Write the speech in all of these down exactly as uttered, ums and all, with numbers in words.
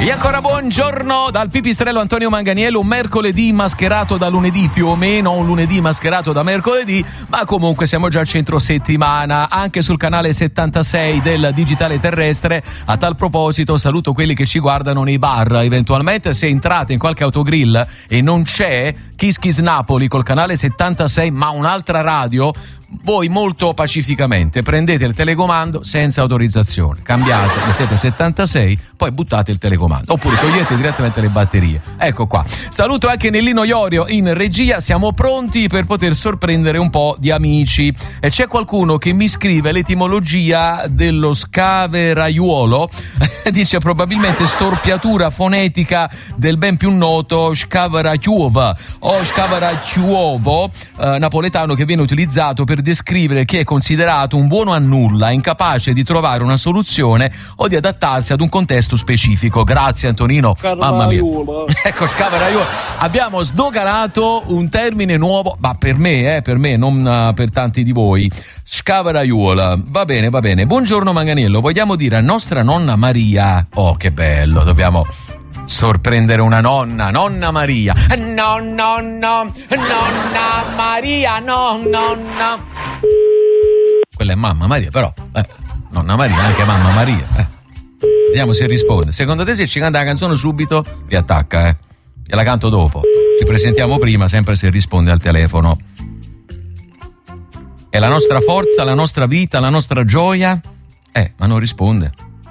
E ancora buongiorno dal pipistrello Antonio Manganiello, un mercoledì mascherato da lunedì, più o meno un lunedì mascherato da mercoledì, ma comunque siamo già al centro settimana, anche sul canale settantasei del digitale terrestre. A tal proposito saluto quelli che ci guardano nei bar, eventualmente se entrate in qualche autogrill e non c'è Kiss Kiss Napoli col canale settantasei ma un'altra radio, voi molto pacificamente prendete il telecomando senza autorizzazione, cambiate, mettete settantasei, poi buttate il telecomando, oppure togliete direttamente le batterie. Ecco qua. Saluto anche Nellino Iorio in regia, siamo pronti per poter sorprendere un po' di amici. E c'è qualcuno che mi scrive l'etimologia dello scaveraiuolo, dice probabilmente storpiatura fonetica del ben più noto scavaraiuova o scavaraiuovo eh, napoletano, che viene utilizzato per descrivere chi è considerato un buono a nulla, incapace di trovare una soluzione o di adattarsi ad un contesto specifico. Grazie Antonino, mamma mia. Ecco, scavaraiuolo. Abbiamo sdoganato un termine nuovo, ma per me, eh, per me, non uh, per tanti di voi. Scavaraiuola. Va bene, va bene. Buongiorno Manganiello, vogliamo dire a nostra nonna Maria. Oh, che bello, dobbiamo sorprendere una nonna, nonna Maria. No, no, no, nonna Maria, no, no, no. Quella è mamma Maria, però eh, nonna Maria, anche mamma Maria. Eh. Vediamo se risponde. Secondo te se ci canta la canzone subito riattacca, eh? Gliela canto dopo. Ci presentiamo prima, sempre se risponde al telefono. È la nostra forza, la nostra vita, la nostra gioia. Eh, ma non risponde.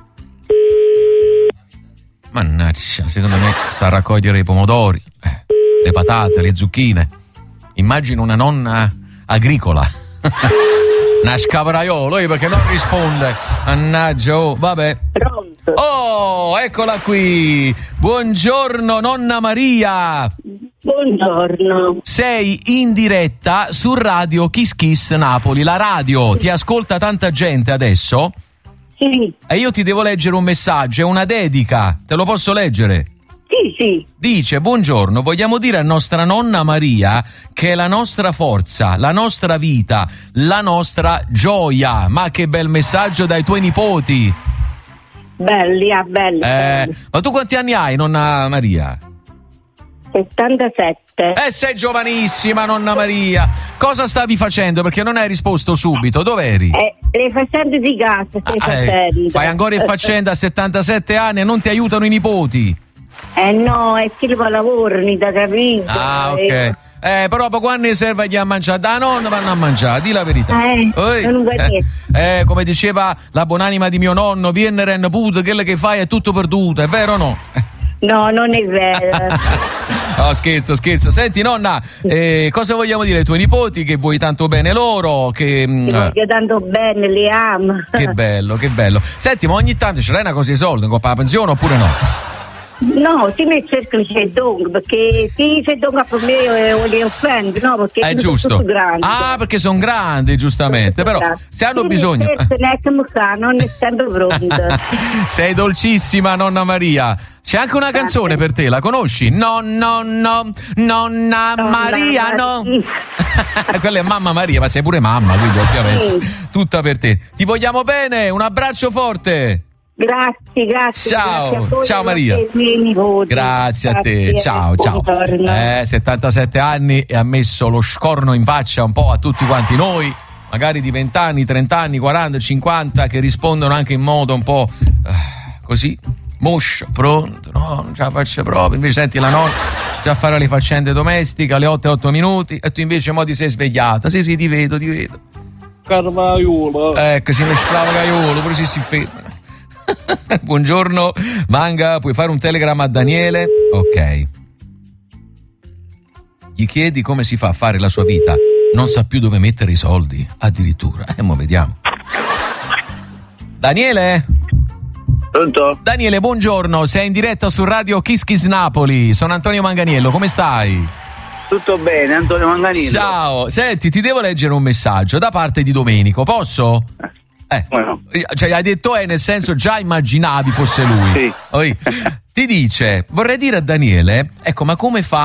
Mannaggia, secondo me sta a raccogliere i pomodori, eh, le patate, le zucchine. Immagino una nonna agricola. Una scavaraiolo, perché non risponde. Mannaggia, oh, vabbè. Pronto? Oh, eccola qui. Buongiorno nonna Maria. Buongiorno. Sei in diretta su Radio Kiss Kiss Napoli. La radio ti ascolta tanta gente adesso? Sì. E io ti devo leggere un messaggio, è una dedica. Te lo posso leggere? Sì, sì. Dice: buongiorno, vogliamo dire a nostra nonna Maria che è la nostra forza, la nostra vita, la nostra gioia. Ma che bel messaggio dai tuoi nipoti. Belli, ah, belli. Eh, belli. ma tu quanti anni hai, nonna Maria? settantasette. Eh, sei giovanissima, nonna Maria. Cosa stavi facendo? Perché non hai risposto subito. Dov'eri? Eh, le faccende di casa stai Ah, facendo. eh, fai ancora in faccenda a settantasette anni e non ti aiutano i nipoti? Eh no, è che lo lavorano da capito. Ah, ok. Eh, Eh, però poco anni serve a mangiare. Da nonna vanno a mangiare, di la verità. Eh, Oi. non va eh, eh, come diceva la buonanima di mio nonno, viene put, quello che fai è tutto perduto, è vero o no? No, non è vero. No, scherzo, scherzo. Senti nonna, eh, cosa vogliamo dire ai tuoi nipoti? Che vuoi tanto bene loro? Che, Ti voglio tanto bene, li amo. che bello, che bello. Senti, ma ogni tanto ce l'hai una cosa di soldi, con la pensione oppure no? No, ti mi cerco c'è dongo, perché se c'è dongo per me o li offendo, no? Perché È sono giusto. tutto grandi. Ah, perché sono grandi, giustamente. Però se hanno Sì, bisogno. certo, non è sempre pronta. Sei dolcissima, nonna Maria. C'è anche una canzone per te, la conosci? No, no, no, nonna Maria, no. Quella è mamma Maria, ma sei pure mamma, quindi ovviamente Sì. tutta per te. Ti vogliamo bene, un abbraccio forte. Grazie, grazie. Ciao, grazie a voi, ciao Maria. grazie ai miei nipoti. Grazie a te, Grazie, ciao, ciao. buongiorno. Eh, settantasette anni e ha messo lo scorno in faccia un po' a tutti quanti noi, magari di venti anni, trenta anni, quaranta, cinquanta, che rispondono anche in modo un po' eh, così, moscio, pronto, no, non ce la faccio proprio. Invece senti la nonna già a fare le faccende domestiche alle otto e otto minuti e tu invece mo ti sei svegliata. Sì, sì, ti vedo, ti vedo. Carvaiolo. Ecco, si mescolava caiolo, pure si si ferma. Buongiorno Manga, puoi fare un telegramma a Daniele? Ok. Gli chiedi come si fa a fare la sua vita, non sa più dove mettere i soldi, addirittura. E eh, mo vediamo. Daniele? Pronto? Daniele, buongiorno, sei in diretta su Radio Kiss Kiss Napoli. Sono Antonio Manganiello, come stai? Tutto bene, Antonio Manganiello. Ciao, senti, ti devo leggere un messaggio da parte di Domenico, posso? Eh, Bueno. cioè hai detto eh nel senso già immaginavi fosse lui. Sì. Oi. Ti dice: vorrei dire a Daniele, ecco, ma come fa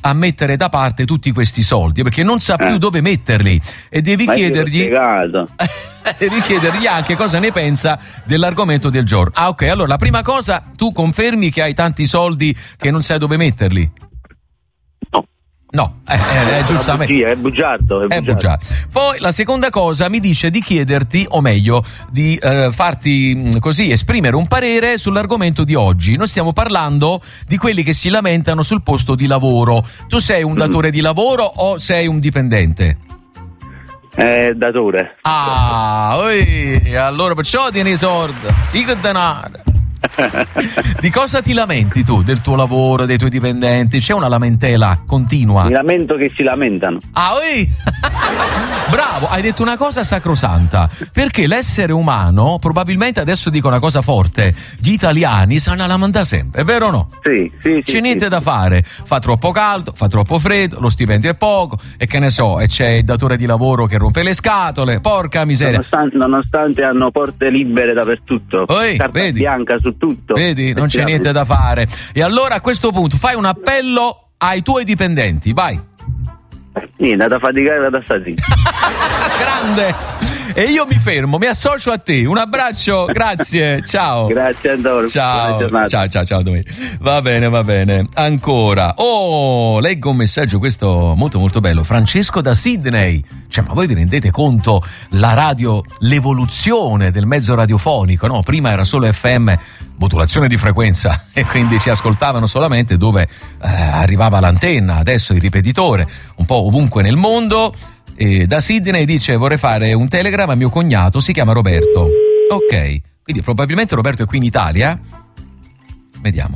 a mettere da parte tutti questi soldi, perché non sa più Eh. dove metterli, e devi Ma io l'ho chiedergli spiegato. devi chiedergli anche cosa ne pensa dell'argomento del giorno. Ah, ok, allora la prima cosa, tu confermi che hai tanti soldi che non sai dove metterli? No. No, eh, eh, eh, giustamente. Bugia, è bugiardo. È È bugiardo. bugiardo. Poi la seconda cosa mi dice di chiederti, o meglio, di eh, farti mh, così esprimere un parere sull'argomento di oggi. Noi stiamo parlando di quelli che si lamentano sul posto di lavoro. Tu sei un datore di lavoro o sei un dipendente? È datore. Ah, oi, allora perciò tieni i soldi, i che denaro. Di cosa ti lamenti tu? Del tuo lavoro, dei tuoi dipendenti? C'è una lamentela continua? Mi lamento che si lamentano. Ah, oi! Bravo, hai detto una cosa sacrosanta, perché l'essere umano, probabilmente adesso dico una cosa forte, gli italiani sanno lamentare sempre, è vero o no? Sì, sì, sì. C'è niente sì, da sì. fare, fa troppo caldo, fa troppo freddo, lo stipendio è poco, e che ne so, e c'è il datore di lavoro che rompe le scatole, porca miseria. Nonostante, nonostante hanno porte libere dappertutto. Oi, Carta vedi? bianca su tutto. Vedi, non c'è niente da fare. E allora a questo punto fai un appello ai tuoi dipendenti, vai. Niente, da faticare da stare. Grande! E io mi fermo, mi associo a te. Un abbraccio, grazie, ciao. Grazie Antonio. Buona Ciao, giornata. ciao, ciao, ciao. Domenico. Va bene, va bene. Ancora. Oh, leggo un messaggio, questo molto, molto bello. Francesco da Sydney. Cioè, ma voi vi rendete conto la radio, l'evoluzione del mezzo radiofonico, no? Prima era solo F M, modulazione di frequenza, e quindi si ascoltavano solamente dove eh, arrivava l'antenna, adesso il ripetitore, un po' ovunque nel mondo. E da Sydney dice: vorrei fare un telegram a mio cognato, si chiama Roberto. Ok, quindi probabilmente Roberto è qui in Italia. Vediamo.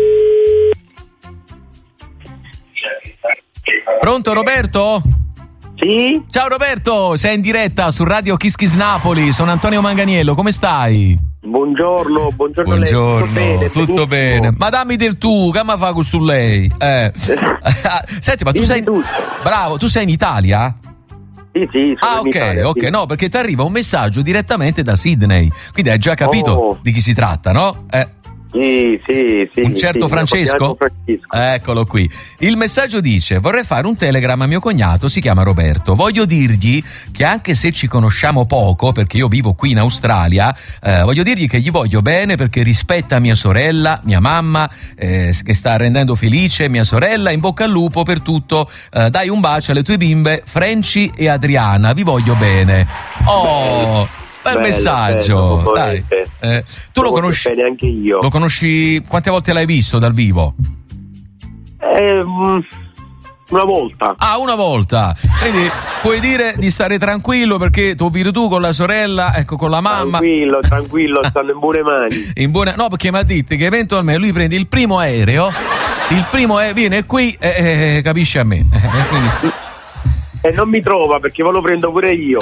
Pronto Roberto? Sì? Ciao Roberto, sei in diretta su Radio Kiss Kiss Napoli, sono Antonio Manganiello, come stai? Buongiorno, buongiorno, a lei. Buongiorno, Tutto bene, tutto benissimo. bene. Ma dammi del tu, che mi fa questo lei? Eh. Senti, ma tu Dimmi sei... tutto. Bravo, tu sei in Italia? Sì, sì, sono Ah, in ok, Italia, ok, sì. no, perché ti arriva un messaggio direttamente da Sydney, quindi hai già capito Oh. di chi si tratta, no? Eh. Sì, sì, sì. Un certo sì, Francesco? Francesco. Eccolo qui. Il messaggio dice: vorrei fare un telegram a mio cognato, si chiama Roberto. Voglio dirgli che anche se ci conosciamo poco, perché io vivo qui in Australia, eh, voglio dirgli che gli voglio bene perché rispetta mia sorella, mia mamma, eh, che sta rendendo felice mia sorella. In bocca al lupo per tutto. Eh, dai un bacio alle tue bimbe, Franci e Adriana. Vi voglio bene. Oh, bel Bello, messaggio. bello, Dai. veramente. Eh, tu lo Lo voglio conosci? bene anche io. Lo conosci? Quante volte l'hai visto dal vivo? Eh, mm, una volta. Ah, una volta. Quindi puoi dire di stare tranquillo perché tu vivi tu con la sorella, ecco, con la mamma. Tranquillo, tranquillo, stanno in buone mani. In buona... No, perché mi ha detto che eventualmente lui prende il primo aereo, il primo aereo viene qui e eh, eh, capisce a me. Eh, quindi... E non mi trova perché ve lo prendo pure io.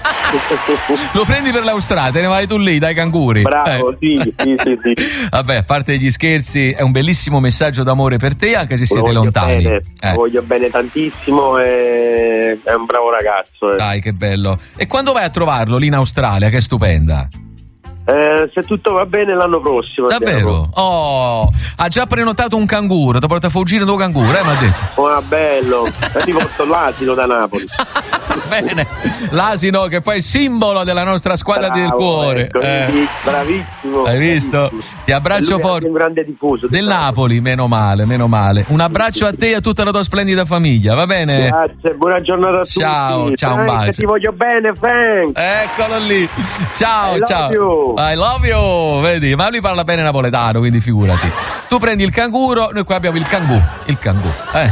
Lo prendi per l'Australia, te ne vai tu lì dai canguri. Bravo, Eh. sì, sì, sì, sì. Vabbè, a parte gli scherzi, è un bellissimo messaggio d'amore per te, anche se Lo siete voglio lontani. bene, Eh. lo voglio bene tantissimo e è un bravo ragazzo. eh. Dai, che bello. E quando vai a trovarlo lì in Australia, che è stupenda? Eh, se tutto va bene l'anno prossimo. Davvero? andiamo. Oh, ha già prenotato un canguro, ti porta a fuggire da un canguro, eh, mi ha detto. Oh, bello. E ti porto l'asino da Napoli. Bene, l'asino che poi è il simbolo della nostra squadra del Bravo, cuore. ecco, Eh. quindi, bravissimo. Hai visto? bravissimo. Ti abbraccio Lui è forte. un grande tifoso Del Napoli, meno male, meno male. Un abbraccio a te e a tutta la tua splendida famiglia, va bene? Grazie, buona giornata a tutti. Ciao, ciao, un Frank, bacio. ti voglio bene, Frank. Eccolo lì. Ciao, I love ciao. you. I love you. Vedi, ma lui parla bene napoletano, quindi figurati. Tu prendi il canguro, noi qua abbiamo il cangù. Il cangù. Eh.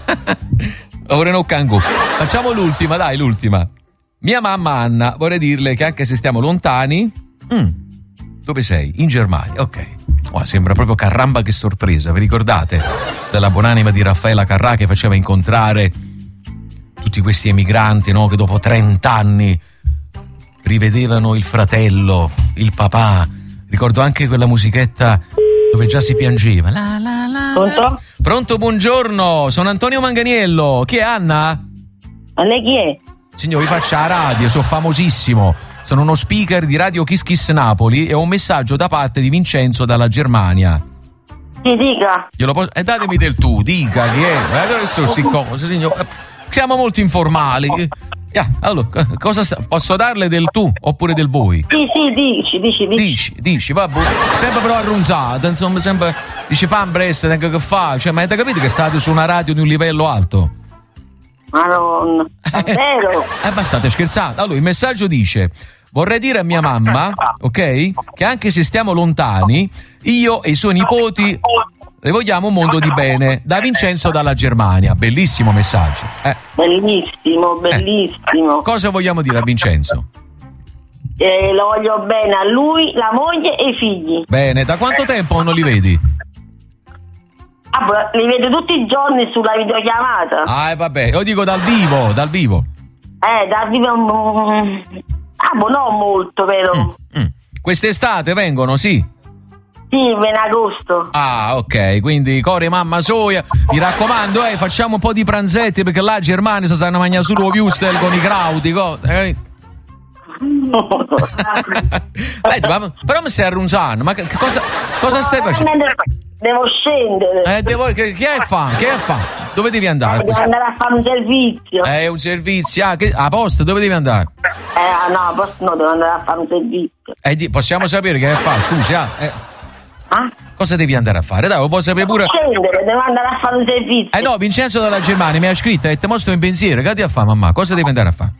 Ora no cangù. Facciamo l'ultima, dai, l'ultima. Mia mamma Anna, vorrei dirle che anche se stiamo lontani. Mm, dove sei? In Germania, ok. Oh, sembra proprio Carramba che sorpresa, vi ricordate? Della buonanima di Raffaella Carrà che faceva incontrare tutti questi emigranti, no? Che dopo trent'anni rivedevano il fratello, il papà. Ricordo anche quella musichetta dove già si piangeva. La, la, la, Pronto? Pronto, buongiorno, sono Antonio Manganiello. Chi è Anna? Ma lei chi è? Signor, vi faccio la radio, sono famosissimo. Sono uno speaker di Radio Kiss Kiss Napoli e ho un messaggio da parte di Vincenzo dalla Germania. Sì, dica. Glielo posso... Eh, datemi del tu, dica chi è. Adesso sì, cosa, signor? Siamo molto informali. Yeah, allora, cosa sta... posso darle del tu oppure del voi? Sì, sì, dici, dici, dici. Dici, dici, vabbè, sempre però arrunzata, insomma, sempre dici fa un brest, che fa, cioè, ma avete capito che state su una radio di un livello alto? Madonna, davvero? Eh, ma state scherzando? Allora, il messaggio dice: vorrei dire a mia mamma, ok, che anche se stiamo lontani, io e i suoi nipoti le vogliamo un mondo di bene. Da Vincenzo dalla Germania. Bellissimo messaggio. Eh. Bellissimo, bellissimo. Eh. Cosa vogliamo dire a Vincenzo? Eh, lo voglio bene a lui, la moglie e i figli. Bene, da quanto tempo non li vedi? Ah, li vedo tutti i giorni sulla videochiamata. Ah, vabbè, io dico dal vivo, dal vivo. Eh, dal vivo... Ah, boh, non molto, però. Mm, mm. Quest'estate vengono, sì? Sì, in agosto. Ah, ok, quindi core mamma soia, mi raccomando, eh, facciamo un po' di pranzetti, perché là a Germania si sanno mangiare solo Wustel con i crauti, co- eh. Beh, ma, però mi stai arrunzando, ma che cosa, cosa stai facendo? Devo scendere. Eh, devo, che, che hai fatto? Che hai fatto? Dove devi andare? Eh, devo andare a fare un servizio. È un servizio, ah, che, a posto, dove devi andare? Eh, no, a posto no, devo andare a fare un servizio. Eh, di, possiamo sapere che hai fatto, scusi, ah, eh. Ah? Cosa devi andare a fare? Dai, lo puoi sapere pure. Scendere, devo andare a fare un servizio. Eh no, Vincenzo dalla Germania mi ha scritto e ti mostro in pensiero. Che ti a fare, mamma? Cosa devi andare a fare?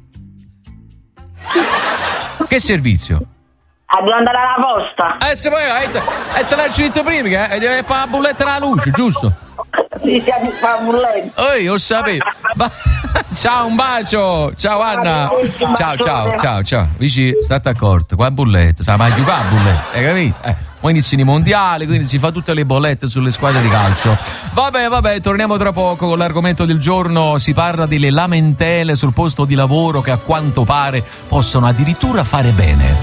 Che servizio? Ah, devo andare alla posta. Eh, se poi eh, te, eh, te l'hai scritto prima, che eh, devi fare la bolletta alla luce, giusto? Sì, sì, a fare la bolletta. Oh, io sapevo. Ciao, un bacio. Ciao Anna. Ciao, ciao, ciao, ciao. Vici, state accorto, qua bolletta, sa ma giocare a bolletta, hai capito? Eh, poi iniziano i mondiali, quindi si fa tutte le bollette sulle squadre di calcio. Vabbè, vabbè, torniamo tra poco con l'argomento del giorno. Si parla delle lamentele sul posto di lavoro che a quanto pare possono addirittura fare bene.